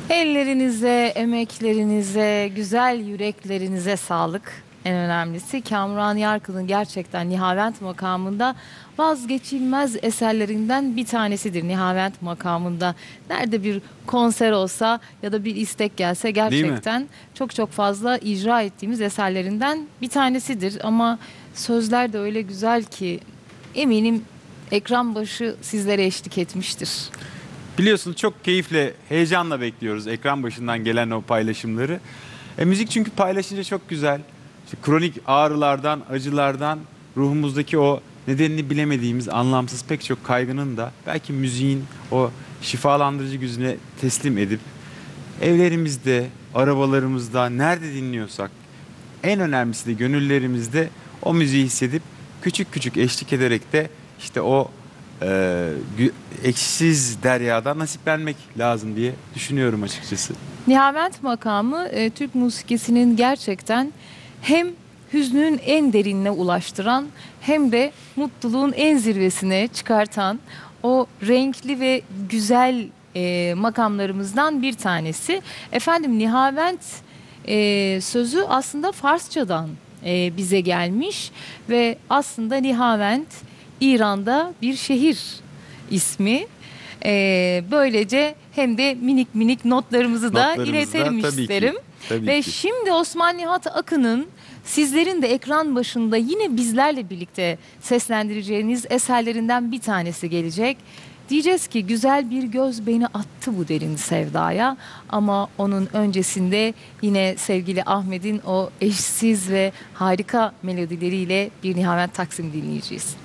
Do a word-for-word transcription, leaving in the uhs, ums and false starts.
Ellerinize, emeklerinize, güzel yüreklerinize sağlık. En önemlisi Kamuran Yarkı'nın gerçekten Nihavent makamında vazgeçilmez eserlerinden bir tanesidir. Nihavent makamında nerede bir konser olsa ya da bir istek gelse Değil mi? gerçekten çok çok fazla icra ettiğimiz eserlerinden bir tanesidir. Ama sözler de öyle güzel ki eminim ekran başı sizlere eşlik etmiştir. Biliyorsunuz çok keyifle, heyecanla bekliyoruz ekran başından gelen o paylaşımları. E, müzik çünkü paylaşınca çok güzel. İşte kronik ağrılardan, acılardan, ruhumuzdaki o nedenini bilemediğimiz anlamsız pek çok kaygının da belki müziğin o şifalandırıcı gücüne teslim edip evlerimizde, arabalarımızda, nerede dinliyorsak en önemlisi de gönüllerimizde o müziği hissedip küçük küçük eşlik ederek de işte o e, gü- eşsiz deryadan nasiplenmek lazım diye düşünüyorum açıkçası. Nihavent makamı e, Türk musikisinin gerçekten hem hüznün en derinine ulaştıran hem de mutluluğun en zirvesine çıkartan o renkli ve güzel e, makamlarımızdan bir tanesi. Efendim Nihavent e, sözü aslında Farsçadan e, bize gelmiş ve aslında Nihavent İran'da bir şehir ismi. Ee, böylece hem de minik minik notlarımızı da Notlarımızı da iletelim tabii ki, isterim. tabii Ve ki. şimdi Osman Nihat Akın'ın sizlerin de ekran başında yine bizlerle birlikte seslendireceğiniz eserlerinden bir tanesi gelecek. Diyeceğiz ki güzel bir göz beni attı bu derin sevdaya, ama onun öncesinde yine sevgili Ahmet'in o eşsiz ve harika melodileriyle bir Nihavent Taksim dinleyeceğiz.